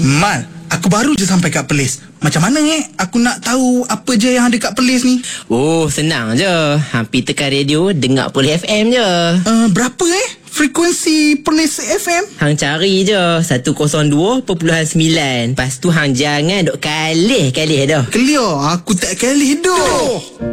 Mal, aku baru je sampai kat Perlis. Macam mana aku nak tahu apa je yang ada kat Perlis ni? Oh, senang je. Hampir tekan radio, dengar Perlis FM je. Berapa frekuensi Perlis FM? Hang cari je 102.9. Lepas tu hang jangan duk kalih-kalih dah. Clear, aku tak kalih dah.